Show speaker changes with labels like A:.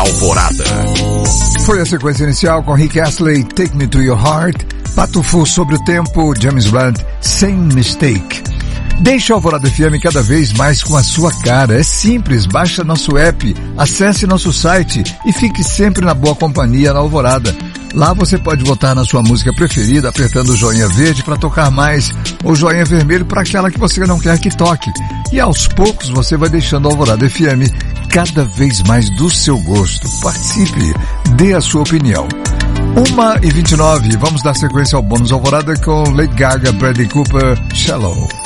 A: Alvorada.
B: Foi a sequência inicial com Rick Astley, Take Me to Your Heart, Patufo Sobre o Tempo, James Blunt, Same Mistake. Deixe o Alvorada FM cada vez mais com a sua cara. É simples, baixa nosso app, acesse nosso site e fique sempre na boa companhia na Alvorada. Lá você pode votar na sua música preferida, apertando o joinha verde para tocar mais, ou joinha vermelho para aquela que você não quer que toque. E aos poucos você vai deixando a Alvorada FM cada vez mais do seu gosto. Participe, dê a sua opinião. 1h29, vamos dar sequência ao bônus Alvorada com Lady Gaga, Bradley Cooper, Shallow.